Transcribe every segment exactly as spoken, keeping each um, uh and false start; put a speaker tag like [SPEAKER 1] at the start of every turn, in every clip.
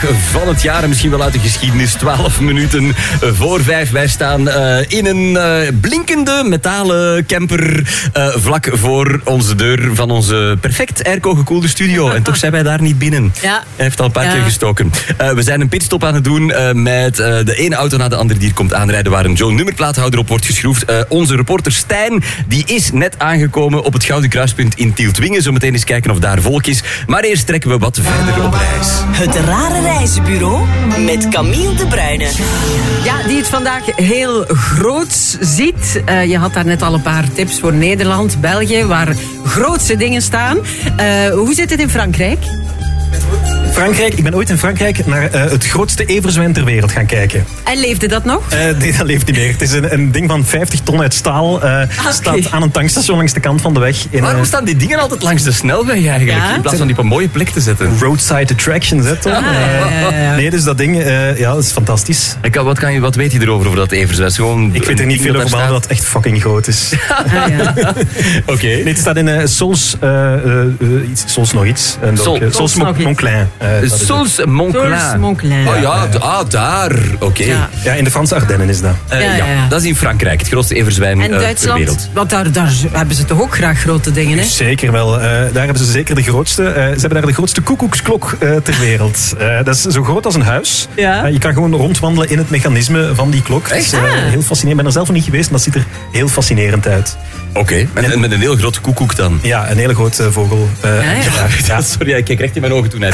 [SPEAKER 1] Van het jaar en misschien wel uit de geschiedenis. twaalf minuten voor vijf. Wij staan uh, in een uh, blinkende metalen camper uh, vlak voor onze deur van onze perfect airco gekoelde studio. En toch zijn wij daar niet binnen.
[SPEAKER 2] Ja.
[SPEAKER 1] Hij heeft al een paar
[SPEAKER 2] Ja.
[SPEAKER 1] keer gestoken. Uh, we zijn een pitstop aan het doen uh, met uh, de ene auto na de andere die hier komt aanrijden waar een Joe nummerplaathouder op wordt geschroefd. Uh, onze reporter Stijn die is net aangekomen op het Gouden Kruispunt in Tieltwingen. Zometeen eens kijken of daar volk is. Maar eerst trekken we wat verder op reis.
[SPEAKER 3] Het Rare Reizenbureau met Camille de Bruyne.
[SPEAKER 2] Ja, die het vandaag heel groots ziet. Uh, je had daar net al een paar tips voor Nederland, België, waar grootse dingen staan. Uh, hoe zit het in Frankrijk?
[SPEAKER 4] Frankrijk, ik ben ooit in Frankrijk naar uh, het grootste everzwijn ter wereld gaan kijken.
[SPEAKER 2] En leefde dat nog?
[SPEAKER 4] Uh, nee, dat leeft niet meer. Het is een, een ding van vijftig ton uit staal. Uh,
[SPEAKER 2] okay.
[SPEAKER 4] Staat aan een tankstation langs de kant van de weg. In,
[SPEAKER 1] Waarom
[SPEAKER 4] uh,
[SPEAKER 1] staan die dingen altijd langs de snelweg eigenlijk?
[SPEAKER 2] Ja?
[SPEAKER 1] In plaats van die op een mooie plek te zetten.
[SPEAKER 4] roadside attractions, hè, toch?
[SPEAKER 2] Ah, ja, ja, ja.
[SPEAKER 4] Nee, dus dat ding, uh, ja, dat is fantastisch.
[SPEAKER 1] En kan, wat, kan je, wat weet je erover over dat everzwijn? Gewoon
[SPEAKER 4] Ik weet er niet veel over, behalve dat het echt fucking groot is.
[SPEAKER 2] Ah, ja.
[SPEAKER 1] Oké. Okay.
[SPEAKER 4] Nee, het staat in uh, Sols, uh, uh, iets, Sols nog iets. En
[SPEAKER 1] Sol-
[SPEAKER 4] ook, uh, Sols
[SPEAKER 2] nog iets.
[SPEAKER 4] Monclin. Uh, dat is het.
[SPEAKER 1] Sols Monclin.
[SPEAKER 2] Sols Monclin.
[SPEAKER 1] Oh ja, d- ah, daar. Oké. Okay.
[SPEAKER 2] Ja.
[SPEAKER 4] Ja, in de Franse Ardennen is dat.
[SPEAKER 1] Uh,
[SPEAKER 2] Ja,
[SPEAKER 1] ja,
[SPEAKER 2] ja, ja.
[SPEAKER 1] dat is in Frankrijk, het grootste everzwijn
[SPEAKER 2] En
[SPEAKER 1] uh, ter
[SPEAKER 2] Duitsland?
[SPEAKER 1] wereld.
[SPEAKER 2] Want daar, daar hebben ze toch ook graag grote dingen, hè?
[SPEAKER 4] Zeker wel. Uh, daar hebben ze zeker de grootste. Uh, ze hebben daar de grootste koekoeksklok uh, ter wereld. Uh, dat is zo groot als een huis.
[SPEAKER 2] Ja.
[SPEAKER 4] Uh, je kan gewoon rondwandelen in het mechanisme van die klok.
[SPEAKER 1] Echt?
[SPEAKER 4] Dat is uh,
[SPEAKER 2] Ah.
[SPEAKER 4] heel fascinerend. Ik ben er zelf nog niet geweest, maar dat ziet er heel fascinerend uit.
[SPEAKER 1] Oké, okay. met, met een heel grote koekoek dan.
[SPEAKER 4] Ja, een hele grote vogel. Uh,
[SPEAKER 2] Ja, ja.
[SPEAKER 4] ja.
[SPEAKER 1] Sorry, ik kijk recht in mijn ogen toen hij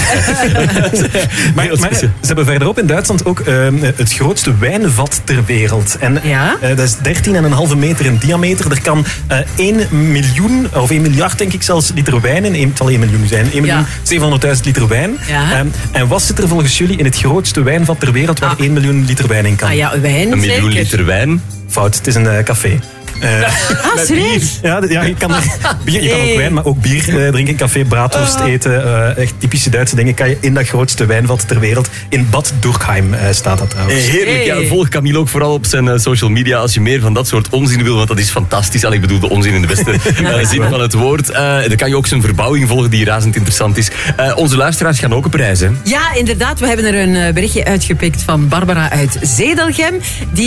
[SPEAKER 4] Maar, maar ze hebben verderop in Duitsland ook uh, het grootste wijnvat ter wereld. En
[SPEAKER 2] Ja?
[SPEAKER 4] uh, dat is dertien komma vijf meter in diameter. Er kan uh, één miljoen, of één miljard denk ik zelfs, liter wijn in. Het zal één miljoen zijn. één miljoen zevenhonderdduizend liter wijn.
[SPEAKER 2] Ja.
[SPEAKER 4] Um, en wat zit er volgens jullie in het grootste wijnvat ter wereld waar
[SPEAKER 2] Ah.
[SPEAKER 4] één miljoen liter wijn in kan?
[SPEAKER 2] Ah ja, wijn
[SPEAKER 1] Een miljoen
[SPEAKER 2] zeker.
[SPEAKER 1] liter wijn.
[SPEAKER 4] Fout, het is een uh, café. Uh,
[SPEAKER 2] Ah, serieus?
[SPEAKER 4] ja, d- ja, je kan, bier, je kan ook
[SPEAKER 2] Nee.
[SPEAKER 4] wijn, maar ook bier uh, drinken, café, braadworst eten. Uh, echt typische Duitse dingen kan je in dat grootste wijnvat ter wereld. In Bad Dürkheim uh, staat dat trouwens.
[SPEAKER 1] Heerlijk, ja,
[SPEAKER 2] Hey.
[SPEAKER 1] volg Camille ook vooral op zijn uh, social media als je meer van dat soort onzin wil, want dat is fantastisch. Allee, ik bedoel de onzin in de beste uh, zin van het woord. Uh, dan kan je ook zijn verbouwing volgen die razend interessant is. Uh, onze luisteraars gaan ook op reis, hè?
[SPEAKER 2] Ja, inderdaad. We hebben er een eh, berichtje uitgepikt van Barbara uit Zedelgem. Die